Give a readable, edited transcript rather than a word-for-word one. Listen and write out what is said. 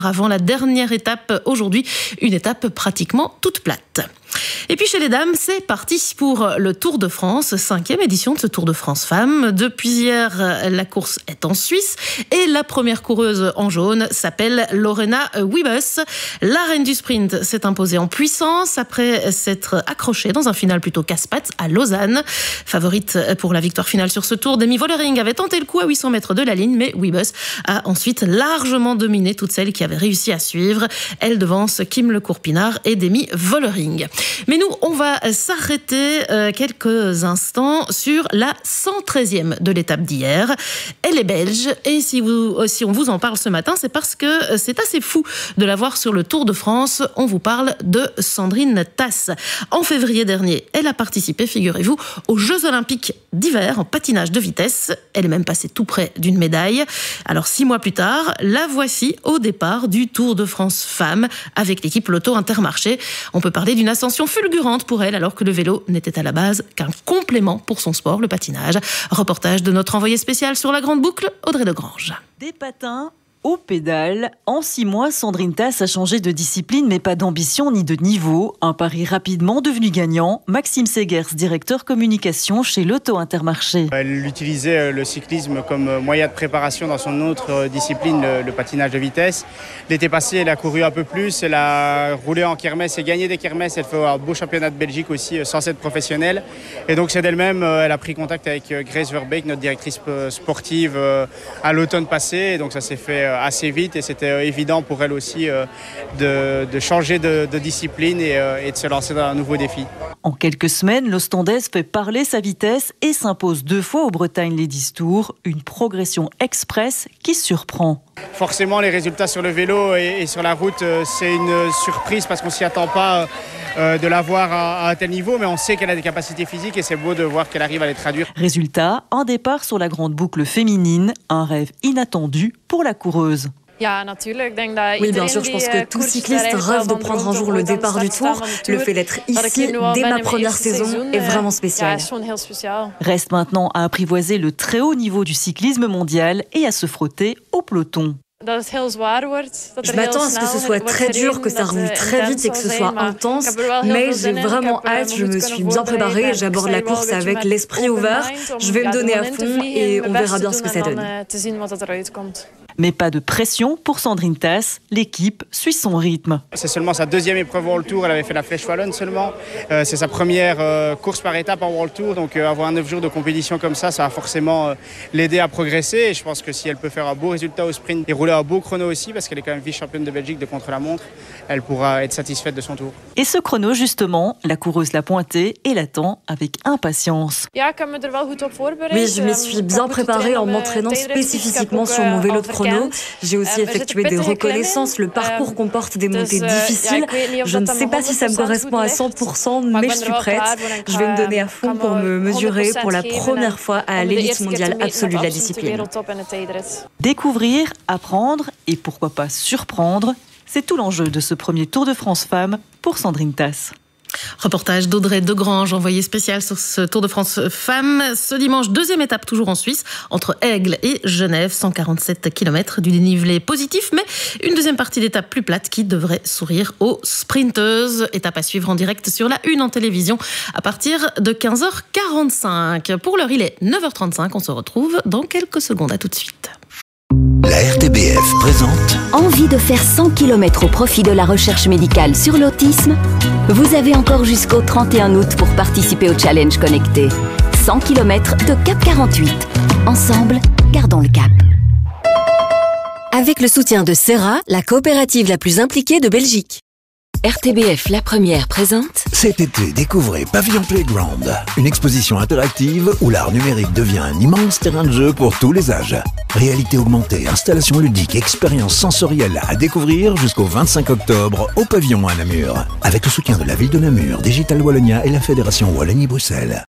Avant la dernière étape aujourd'hui, une étape pratiquement toute plate. Et puis chez les dames, c'est parti pour le Tour de France, 5e édition de ce Tour de France Femmes. Depuis hier, la course est en Suisse et la première coureuse en jaune s'appelle Lorena Wiebes. La reine du sprint s'est imposée en puissance après s'être accrochée dans un final plutôt casse-pattes à Lausanne. Favorite pour la victoire finale sur ce Tour, Demi Vollering avait tenté le coup à 800 mètres de la ligne, mais Wiebes a ensuite largement dominé toutes celles qui avaient réussi à suivre. Elle devance Kim Le Courpinard et Demi Vollering. Mais nous, on va s'arrêter quelques instants sur la 113e de l'étape d'hier. Elle est belge et si on vous en parle ce matin, c'est parce que c'est assez fou de la voir sur le Tour de France. On vous parle de Sandrine Tass. En février dernier, elle a participé, figurez-vous, aux Jeux Olympiques d'hiver en patinage de vitesse. Elle est même passée tout près d'une médaille. Alors 6 mois plus tard, la voici au départ du Tour de France Femmes avec l'équipe Lotto Intermarché. On peut parler d'une ascension fulgurante pour elle alors que le vélo n'était à la base qu'un complément pour son sport, le patinage. Reportage de notre envoyé spécial sur la Grande Boucle, Audrey Degrange. Des patins aux pédales. En 6 mois, Sandrine Tass a changé de discipline, mais pas d'ambition ni de niveau. Un pari rapidement devenu gagnant. Maxime Segers, directeur communication chez Lotto Intermarché. Elle utilisait le cyclisme comme moyen de préparation dans son autre discipline, le patinage de vitesse. L'été passé, elle a couru un peu plus, elle a roulé en kermesse et gagné des kermesses. Elle fait un beau championnat de Belgique aussi, sans être professionnelle. Et donc c'est d'elle-même, elle a pris contact avec Grace Verbeek, notre directrice sportive, à l'automne passé. Et donc ça s'est fait assez vite et c'était évident pour elle aussi de changer de discipline et de se lancer dans un nouveau défi. En quelques semaines, l'Ostandaise fait parler sa vitesse et s'impose 2 fois au Bretagne Ladies Tour. Une progression express qui surprend. Forcément, les résultats sur le vélo et sur la route, c'est une surprise parce qu'on ne s'y attend pas de la voir à un tel niveau, mais on sait qu'elle a des capacités physiques et c'est beau de voir qu'elle arrive à les traduire. Résultat, un départ sur la Grande Boucle féminine, un rêve inattendu pour la coureuse. Oui, bien sûr, je pense que tout cycliste rêve de prendre un jour le départ du Tour. Le fait d'être ici dès ma première saison est vraiment spécial. Reste maintenant à apprivoiser le très haut niveau du cyclisme mondial et à se frotter au peloton. Je m'attends à ce que ce soit très dur, que ça roule très vite et que ce soit intense, mais j'ai vraiment hâte, je me suis bien préparée, j'aborde la course avec l'esprit ouvert, je vais me donner à fond et on verra bien ce que ça donne. Mais pas de pression pour Sandrine Tass, l'équipe suit son rythme. C'est seulement sa 2e épreuve World Tour, elle avait fait la Flèche Wallonne seulement. C'est sa première course par étape en World Tour, donc avoir 9 jours de compétition comme ça va forcément l'aider à progresser. Et je pense que si elle peut faire un beau résultat au sprint et rouler un beau chrono aussi, parce qu'elle est quand même vice-championne de Belgique de contre-la-montre, elle pourra être satisfaite de son tour. Et ce chrono, justement, la coureuse l'a pointé et l'attend avec impatience. Oui, je m'y suis bien préparée en m'entraînant spécifiquement sur mon vélo de chrono. J'ai aussi effectué des reconnaissances. Le parcours comporte des montées difficiles. Je ne sais pas si ça me correspond à 100%, mais je suis prête. Je vais me donner à fond pour me mesurer pour la première fois à l'élite mondiale absolue de la discipline. Découvrir, apprendre et pourquoi pas surprendre, c'est tout l'enjeu de ce premier Tour de France Femmes pour Sandrine Tass. Reportage d'Audrey Degrange, envoyée spéciale sur ce Tour de France Femmes. Ce dimanche, 2e étape toujours en Suisse, entre Aigle et Genève, 147 km du dénivelé positif, mais une 2e partie d'étape plus plate qui devrait sourire aux sprinteuses. Étape à suivre en direct sur la 1 en télévision à partir de 15h45. Pour l'heure, il est 9h35, on se retrouve dans quelques secondes. À tout de suite. La RTBF présente. Envie de faire 100 km au profit de la recherche médicale sur l'autisme? Vous avez encore jusqu'au 31 août pour participer au challenge connecté. 100 km de Cap 48. Ensemble, gardons le cap. Avec le soutien de Serra, la coopérative la plus impliquée de Belgique. RTBF La Première présente. Cet été, découvrez Pavillon Playground, une exposition interactive où l'art numérique devient un immense terrain de jeu pour tous les âges. Réalité augmentée, installation ludique, expérience sensorielle à découvrir jusqu'au 25 octobre au Pavillon à Namur. Avec le soutien de la ville de Namur, Digital Wallonia et la Fédération Wallonie-Bruxelles.